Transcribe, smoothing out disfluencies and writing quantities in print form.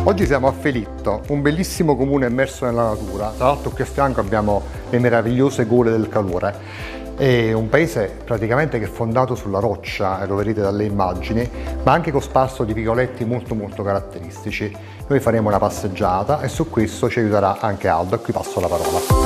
Oggi siamo a Felitto, un bellissimo comune immerso nella natura. Tra l'altro qui a fianco abbiamo le meravigliose Gole del Calore. È un paese praticamente che è fondato sulla roccia, lo vedete dalle immagini, ma anche cosparso di vicoletti molto caratteristici. Noi faremo una passeggiata e su questo ci aiuterà anche Aldo, e qui passo la parola.